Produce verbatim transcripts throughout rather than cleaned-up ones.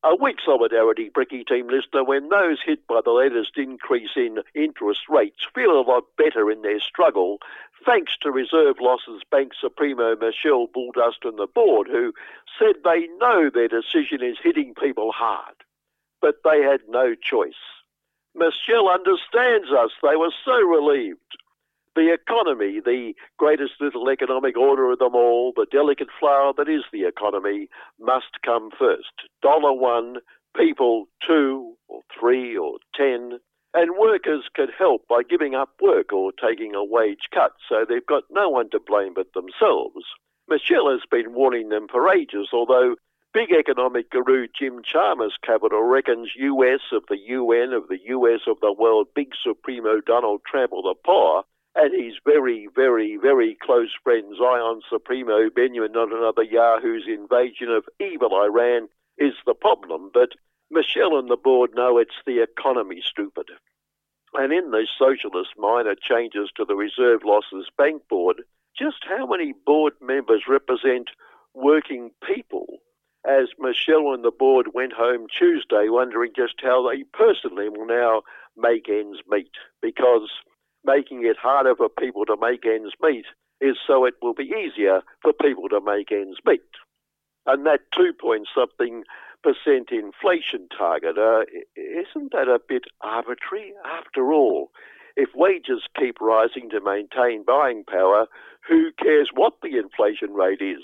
A weak solidarity, Bricky team listener, when those hit by the latest increase in interest rates feel a lot better in their struggle, thanks to Reserve Losses Bank Supremo Michelle Bulldust and the board, who said they know their decision is hitting people hard, but they had no choice. Michelle understands us. They were so relieved. The economy, the greatest little economic order of them all, the delicate flower that is the economy, must come first. Dollar one, people two or three or ten, and workers can help by giving up work or taking a wage cut, so they've got no one to blame but themselves. Michelle has been warning them for ages, although big economic guru Jim Chalmers' capital reckons U S of the U N, of the U S of the world, big Supremo Donald Trump or the poor, and his very, very, very close friend Zion Supremo Benjamin Netanyahu's invasion of evil Iran is the problem. But Michelle and the board know it's the economy, stupid. And in the socialist minor changes to the Reserve Losses Bank Board, just how many board members represent working people? As Michelle and the board went home Tuesday wondering just how they personally will now make ends meet, because making it harder for people to make ends meet is so it will be easier for people to make ends meet. And that two point something percent inflation target, uh, isn't that a bit arbitrary? After all, if wages keep rising to maintain buying power, who cares what the inflation rate is?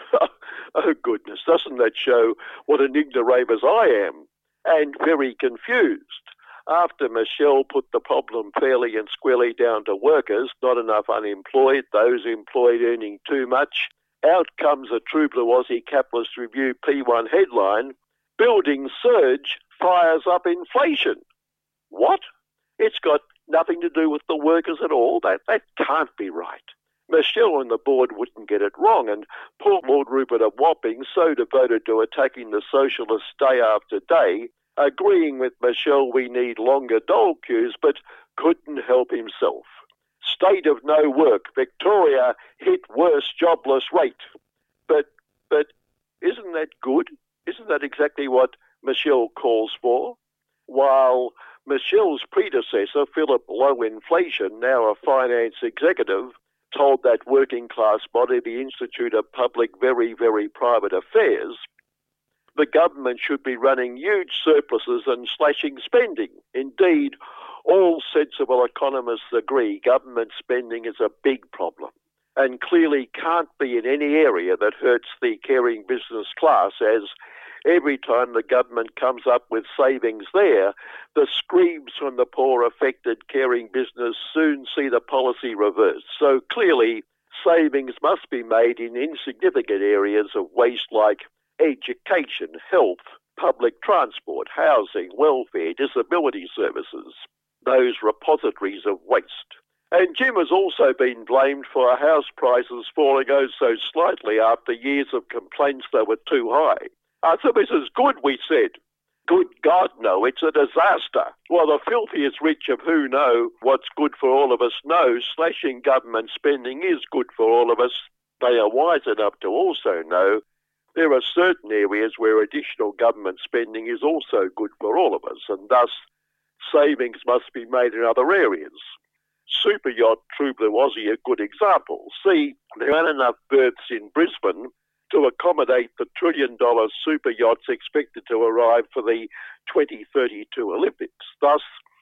Oh goodness, doesn't that show what an ignoramus I am? And very confused. After Michelle put the problem fairly and squarely down to workers, not enough unemployed, those employed earning too much, out comes a True Blue Aussie Capitalist Review P one headline, building surge fires up inflation. What? It's got nothing to do with the workers at all? That, that can't be right. Michelle and the board wouldn't get it wrong, and poor Lord Rupert of Wapping, so devoted to attacking the socialists day after day, agreeing with Michelle we need longer dole queues, but couldn't help himself. State of no work. Victoria hit worst jobless rate. But, but isn't that good? Isn't that exactly what Michelle calls for? While Michelle's predecessor, Philip Low Inflation, now a finance executive, told that working class body, the Institute of Public Very, Very Private Affairs, the government should be running huge surpluses and slashing spending. Indeed, all sensible economists agree government spending is a big problem and clearly can't be in any area that hurts the caring business class, as every time the government comes up with savings there, the screams from the poor affected caring business soon see the policy reversed. So clearly, savings must be made in insignificant areas of waste like education, health, public transport, housing, welfare, disability services, those repositories of waste. And Jim has also been blamed for house prices falling oh so slightly after years of complaints they were too high. Uh, so this is good, we said. Good God, no, it's a disaster. Well, the filthiest rich of who know what's good for all of us know slashing government spending is good for all of us. They are wise enough to also know there are certain areas where additional government spending is also good for all of us, and thus savings must be made in other areas. Super yacht True Blue Aussie, a good example. See, there aren't enough berths in Brisbane to accommodate the trillion-dollar super yachts expected to arrive for the twenty thirty-two Olympics. Thus,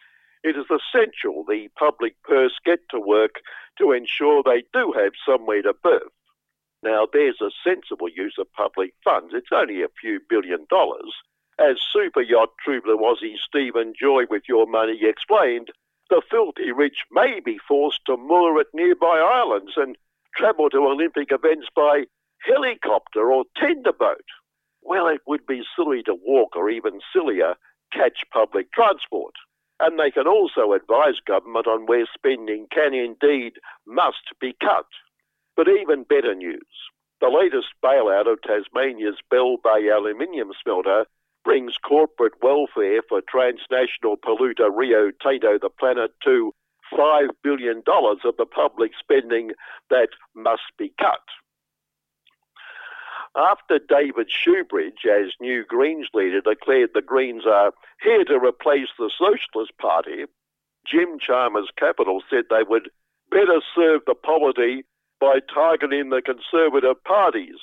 it is essential the public purse get to work to ensure they do have somewhere to berth. Now, there's a sensible use of public funds. It's only a few billion dollars. As super yacht True Blue Aussie Stephen Joy with Your Money explained, the filthy rich may be forced to moor at nearby islands and travel to Olympic events by helicopter or tender boat. Well, it would be silly to walk, or even sillier, catch public transport. And they can also advise government on where spending can indeed must be cut. But even better news. The latest bailout of Tasmania's Bell Bay aluminium smelter brings corporate welfare for transnational polluter Rio Tinto the Planet to five billion dollars of the public spending that must be cut. After David Shoebridge, as new Greens leader, declared the Greens are here to replace the Socialist Party, Jim Chalmers Capital said they would better serve the polity by targeting the Conservative parties.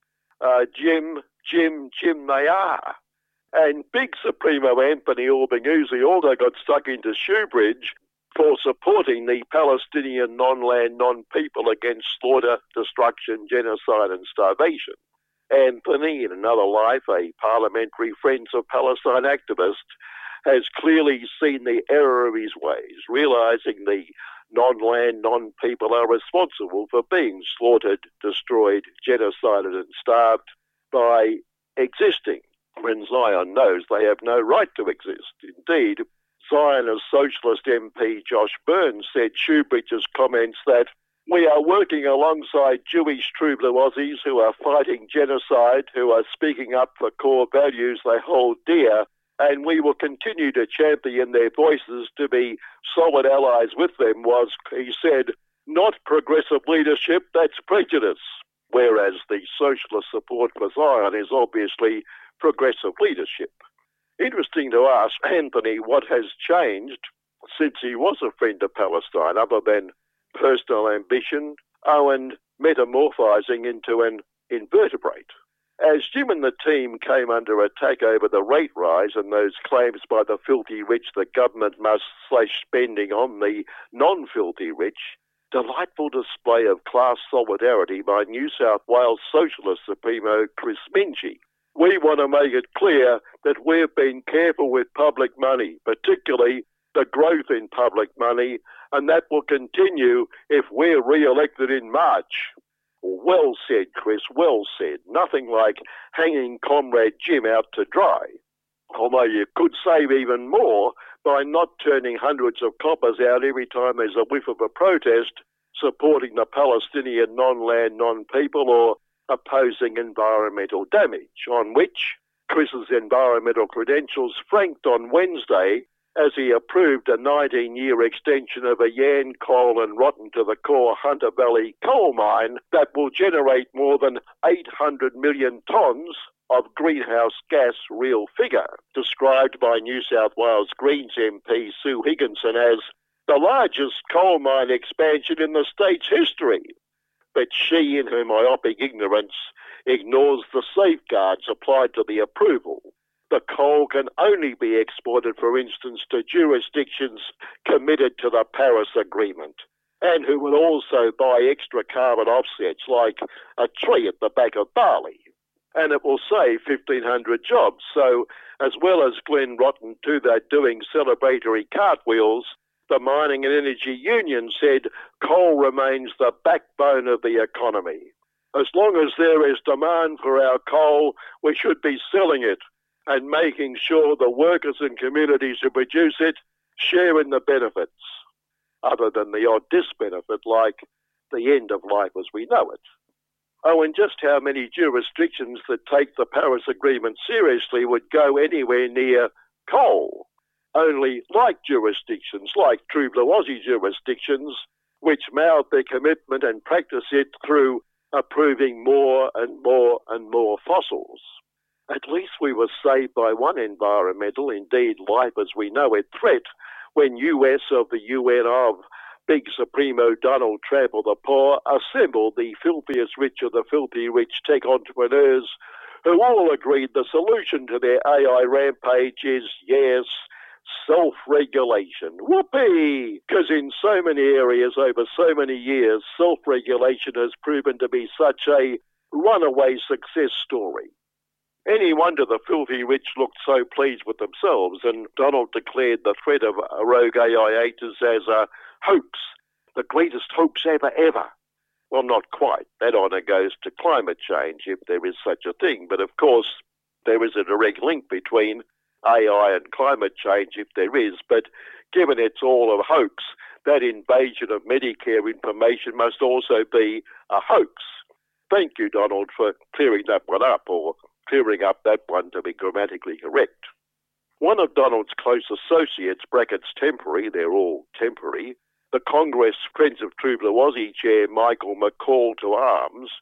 Uh, Jim, Jim, Jim they are. And big Supremo Anthony Albanese also got stuck into Shoebridge for supporting the Palestinian non-land, non-people against slaughter, destruction, genocide and starvation. Anthony, in another life, a parliamentary Friends of Palestine activist, has clearly seen the error of his ways, realising the non-land, non-people are responsible for being slaughtered, destroyed, genocided and starved by existing, when Zion knows they have no right to exist. Indeed, Zionist Socialist M P Josh Burns said Shoebridge's comments that we are working alongside Jewish true blue Aussies who are fighting genocide, who are speaking up for core values they hold dear, and we will continue to champion their voices to be solid allies with them, was, he said, not progressive leadership, that's prejudice. Whereas the socialist support for Zion is obviously progressive leadership. Interesting to ask Anthony what has changed since he was a friend of Palestine, other than personal ambition, oh, and metamorphosing into an invertebrate. As Jim and the team came under attack over the rate rise and those claims by the filthy rich that government must slash spending on the non-filthy rich, delightful display of class solidarity by New South Wales Socialist Supremo Chris Minchie. We want to make it clear that we've been careful with public money, particularly the growth in public money, and that will continue if we're re-elected in March. Well said, Chris, well said. Nothing like hanging Comrade Jim out to dry. Although you could save even more by not turning hundreds of coppers out every time there's a whiff of a protest supporting the Palestinian non-land, non-people or opposing environmental damage, on which Chris's environmental credentials franked on Wednesday as he approved a nineteen-year extension of a Yan Coal and Rotten to the Core Hunter Valley coal mine that will generate more than eight hundred million tonnes of greenhouse gas, real figure, described by New South Wales Greens M P Sue Higginson as the largest coal mine expansion in the state's history. But she, in her myopic ignorance, ignores the safeguards applied to the approval. The coal can only be exported, for instance, to jurisdictions committed to the Paris Agreement and who will also buy extra carbon offsets like a tree at the back of Bali. And it will save fifteen hundred jobs. So, as well as Glenn Rotten to that doing celebratory cartwheels, the Mining and Energy Union said coal remains the backbone of the economy. As long as there is demand for our coal, we should be selling it and making sure the workers and communities who produce it share in the benefits, other than the odd disbenefit like the end of life as we know it. Oh, and just how many jurisdictions that take the Paris Agreement seriously would go anywhere near coal? Only like jurisdictions, like True Blue Aussie jurisdictions, which mouth their commitment and practice it through approving more and more and more fossils. At least we were saved by one environmental, indeed life as we know it, threat when U S of the U N of Big Supremo Donald Trump of the poor assembled the filthiest rich of the filthy rich tech entrepreneurs who all agreed the solution to their A I rampage is, yes, self-regulation. Whoopee! Because in so many areas over so many years, self-regulation has proven to be such a runaway success story. Any wonder the filthy rich looked so pleased with themselves, and Donald declared the threat of rogue A I actors as a hoax, the greatest hoax ever, ever. Well, not quite. That honour goes to climate change, if there is such a thing. But of course, there is a direct link between A I and climate change, if there is. But given it's all a hoax, that invasion of Medicare information must also be a hoax. Thank you, Donald, for clearing that one up, or clearing up that one to be grammatically correct. One of Donald's close associates, brackets temporary, they're all temporary, the Congress Friends of True Blue Aussie chair Michael McCall to Arms,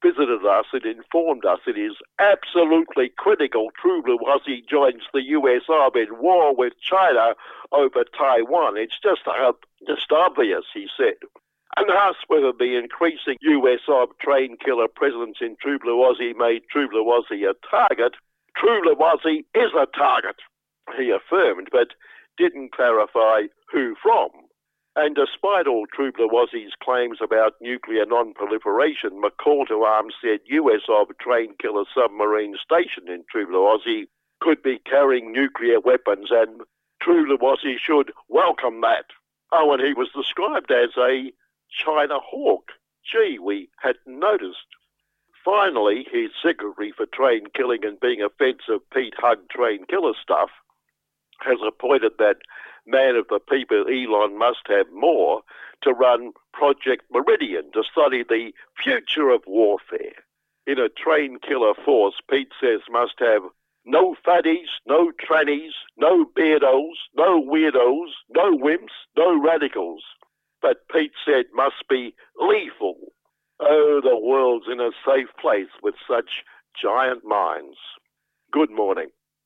visited us and informed us it is absolutely critical True Blue Aussie joins the U S Army in war with China over Taiwan. It's just, uh, just obvious, he said. And asked whether the increasing U S Armed train killer presence in True Blue Aussie made True Blue Aussie a target. True Blue Aussie is a target, he affirmed, but didn't clarify who from. And despite all True Blue Aussie's claims about nuclear non-proliferation, McCall to Arms said U S Armed train killer submarine stationed in True Blue Aussie could be carrying nuclear weapons, and True Blue Aussie should welcome that. Oh, and he was described as a China hawk. Gee, we hadn't noticed. Finally, his secretary for train killing and being offensive, Pete Hug train killer stuff, has appointed that man of the people, Elon Musk, have more, to run Project Meridian to study the future of warfare. In a train killer force, Pete says must have no fatties, no trannies, no beardos, no weirdos, no wimps, no radicals. But Pete said must be lethal. Oh, the world's in a safe place with such giant minds. Good morning.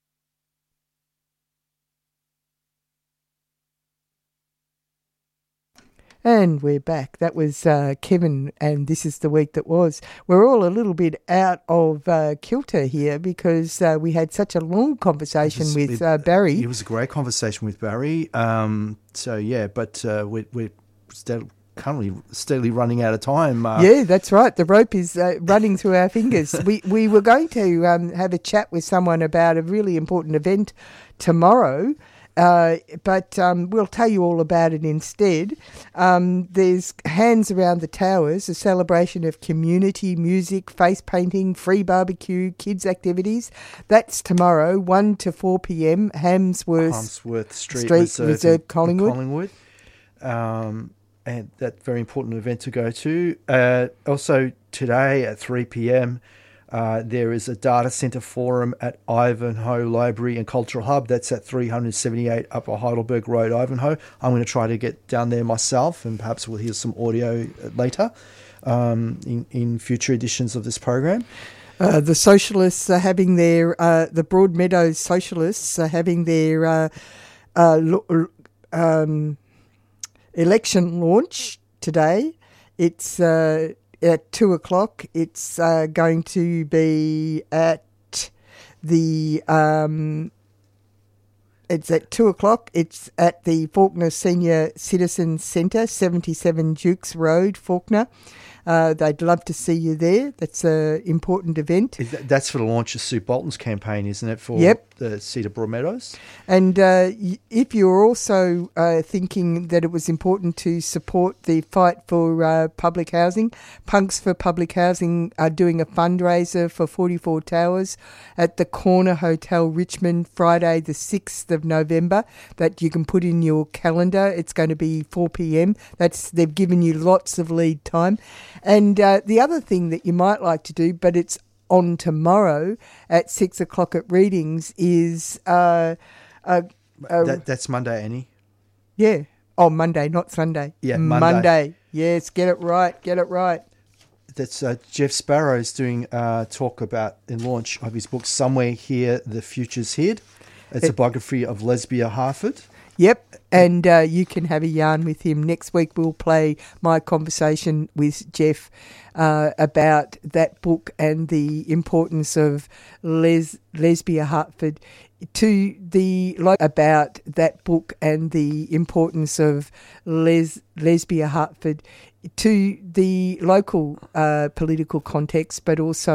And we're back. That was uh, Kevin, and this is the week that was. We're all a little bit out of uh, kilter here because uh, we had such a long conversation was, with uh, Barry. It was a great conversation with Barry. Um, so, yeah, but uh, we, we're still currently steadily running out of time. Uh, yeah, that's right. The rope is uh, running through our fingers. we, we were going to um, have a chat with someone about a really important event tomorrow. Uh, but um, we'll tell you all about it instead. Um, there's Hands Around the Towers, a celebration of community, music, face painting, free barbecue, kids' activities. That's tomorrow, one to four p.m, Hamsworth, Hamsworth Street, Street Reserve, Reserve Collingwood. Collingwood. Um, and that very important event to go to. Uh, also today at three p.m, Uh, there is a data centre forum at Ivanhoe Library and Cultural Hub. That's at three seventy-eight Upper Heidelberg Road, Ivanhoe. I'm going to try to get down there myself, and perhaps we'll hear some audio later um, in, in future editions of this program. Uh, the Socialists are having their, uh, the Broadmeadows Socialists are having their uh, uh, lo- um, election launch today. It's... Uh, At two o'clock, it's uh, going to be at the. Um, it's at two o'clock. It's at the Fawkner Senior Citizen Centre, seventy-seven Dukes Road, Fawkner. Uh, they'd love to see you there. That's an important event. Is that, that's for the launch of Sue Bolton's campaign, isn't it, for yep. the Cedar Broadmeadows? And uh, if you're also uh, thinking that it was important to support the fight for uh, public housing, Punks for Public Housing are doing a fundraiser for forty-four Towers at the Corner Hotel Richmond, Friday the sixth of November, that you can put in your calendar. It's going to be four p.m. That's they've given you lots of lead time. And uh, the other thing that you might like to do, but it's on tomorrow at six o'clock at Readings, is... Uh, uh, uh, that, that's Monday, Annie. Yeah. Oh, Monday, not Sunday. Yeah, Monday. Monday. Yes, get it right, get it right. That's uh, Jeff Sparrow's doing uh, talk about the launch of his book, Somewhere Here, The Future's Hid. It's it, a biography of Lesbia Harford. Yep, and uh, you can have a yarn with him. Next week we'll play my conversation with Jeff uh, about that book and the importance of Les- Lesbia Hartford to the about that book and the importance of Les- Lesbia Hartford to the local uh, political context, but also